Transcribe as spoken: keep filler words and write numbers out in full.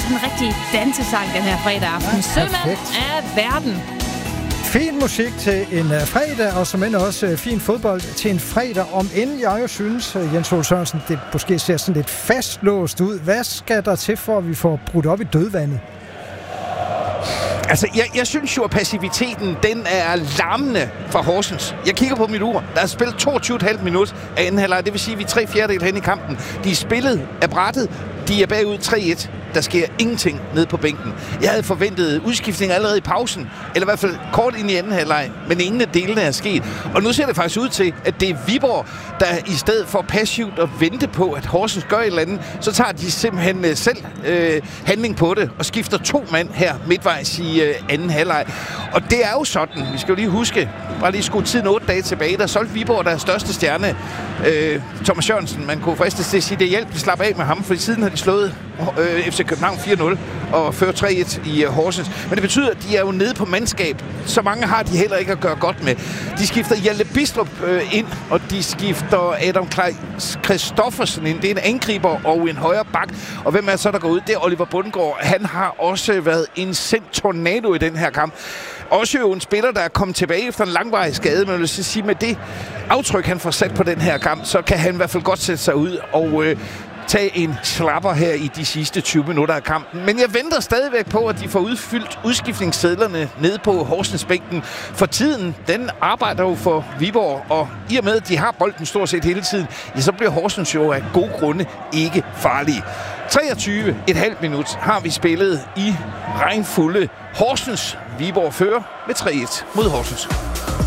sådan en rigtig dansesang den her fredag aften. Sømand af verden. Fin musik til en uh, fredag, og som end også uh, fin fodbold til en fredag. Om end jeg jo synes, uh, Jens Ole Sørensen, det måske ser sådan lidt fastlåst ud. Hvad skal der til, for at vi får brudt op i dødvandet? Altså, jeg, jeg synes jo, at passiviteten, den er larmende fra Horsens. Jeg kigger på mit ur. Der er spillet toogtyve komma fem minut af anden halvleg. Det vil sige, at vi er tre fjerdedel hen i kampen. De er spillet af brættet. De er bagud tre et. Der sker ingenting nede på bænken. Jeg havde forventet udskiftning allerede i pausen, eller i hvert fald kort ind i anden halvleg, men ingen af delene er sket. Og nu ser det faktisk ud til, at det er Viborg, der i stedet for passivt at vente på, at Horsens gør et eller andet, så tager de simpelthen selv øh, handling på det, og skifter to mand her midtvejs i øh, anden halvleg. Og det er jo sådan, vi skal jo lige huske, bare lige skue tiden otte dage tilbage, der solgte Viborg deres største stjerne, øh, Thomas Jørgensen. Man kunne fristes til at sige, det hjælp, de slap af med ham, for siden har de slået øh, F C København fire nul og fører tre et i uh, Horsens. Men det betyder, at de er jo nede på mandskab. Så mange har de heller ikke at gøre godt med. De skifter Hjalte Bistrup øh, ind, og de skifter Adam Christoffersen ind. Det er en angriber og en højre bak. Og hvem er så, der går ud? Det er Oliver Bundgaard. Han har også været en sendt tornado i den her kamp. Også jo en spiller, der er kommet tilbage efter en langvarig skade, men jeg vil sige, med det aftryk, han får sat på den her kamp, så kan han i hvert fald godt sætte sig ud og øh, tage en slapper her i de sidste tyve minutter af kampen. Men jeg venter stadigvæk på, at de får udfyldt udskiftningssedlerne nede på Horsens-bænken. For tiden, den arbejder jo for Viborg, og i og med, at de har bolden stort set hele tiden, ja, så bliver Horsens jo af gode grunde ikke farlige. treogtyve komma fem minut har vi spillet i regnfulde Horsens. Viborg fører med tre et mod Horsens.